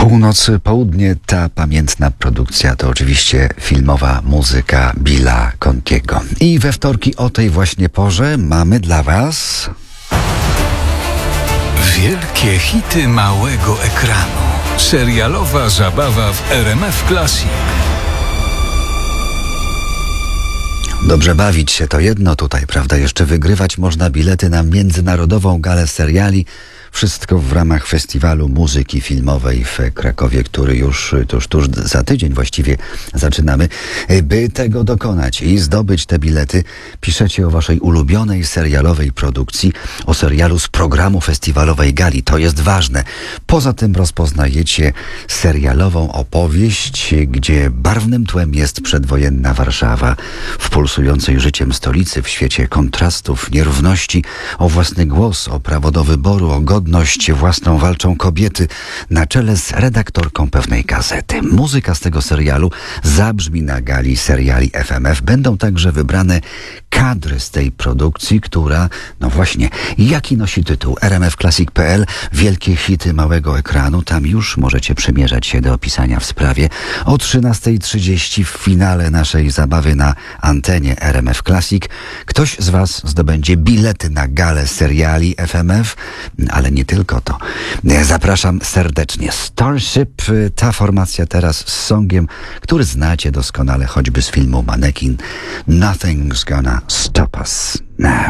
Północ, południe, ta pamiętna produkcja to oczywiście filmowa muzyka Billa Contiego. I we wtorki o tej właśnie porze mamy dla Was wielkie hity małego ekranu. Serialowa zabawa w RMF Classic. Dobrze bawić się to jedno tutaj, prawda? Jeszcze wygrywać można bilety na międzynarodową galę seriali. Wszystko w ramach Festiwalu Muzyki Filmowej w Krakowie, który już tuż za tydzień właściwie zaczynamy. By tego dokonać i zdobyć te bilety, piszecie o waszej ulubionej serialowej produkcji, o serialu z programu festiwalowej gali. To jest ważne. Poza tym rozpoznajecie serialową opowieść, gdzie barwnym tłem jest przedwojenna Warszawa, w pulsującej życiem stolicy, w świecie kontrastów, nierówności, o własny głos, o prawo do wyboru, o godność własną walczą kobiety na czele z redaktorką pewnej gazety. Muzyka z tego serialu zabrzmi na gali seriali FMF. Będą także wybrane kadry z tej produkcji, która, no właśnie, jaki nosi tytuł? rmfclassic.pl, wielkie hity małego ekranu. Tam już możecie przymierzać się do opisania w sprawie. O 13:30 w finale naszej zabawy na antenie RMF Classic ktoś z Was zdobędzie bilety na galę seriali FMF, ale nie tylko to. Zapraszam serdecznie. Starship, ta formacja teraz z songiem, który znacie doskonale choćby z filmu Mannequin. Nothing's gonna stop us now.